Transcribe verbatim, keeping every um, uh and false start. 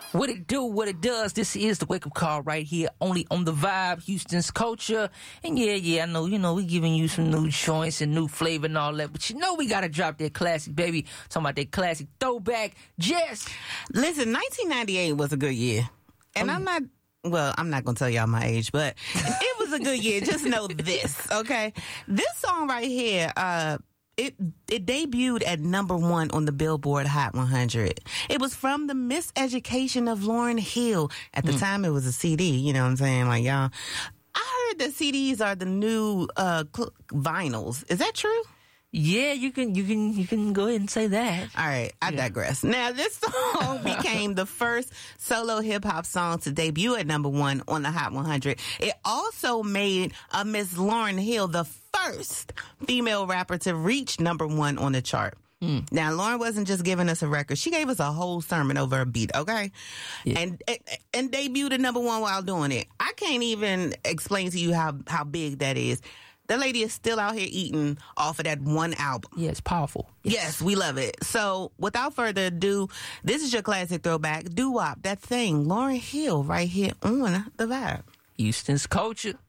What it do, what it does, this is the wake-up call right here, only on The Vibe, Houston's culture. And yeah, yeah, I know, you know, we giving you some new joints and new flavor and all that, but you know we gotta drop that classic, baby. Talking about that classic throwback. Jess! Listen, nineteen ninety-eight was a good year. And oh, I'm not, well, I'm not gonna tell y'all my age, but it was a good year. Just know this, okay? This song right here, uh, It it debuted at number one on the Billboard Hot one hundred. It was from the Miseducation of Lauryn Hill. At the mm. time, it was a C D. You know what I'm saying? Like, y'all. I heard that C Ds are the new uh, cl- vinyls. Is that true? Yeah, you can you can you can go ahead and say that. All right, I yeah. digress. Now, this song became the first solo hip hop song to debut at number one on the Hot one hundred. It also made uh, Miss Lauryn Hill the first female rapper to reach number one on the chart. Mm. Now, Lauryn wasn't just giving us a record; she gave us a whole sermon over a beat. Okay, yeah. and, and and debuted at number one while doing it. I can't even explain to you how how big that is. That lady is still out here eating off of that one album. Yeah, it's powerful. Yes. yes, we love it. So, without further ado, this is your classic throwback, doo-wop, that thing, Lauryn Hill, right here on The Vibe. Houston's culture.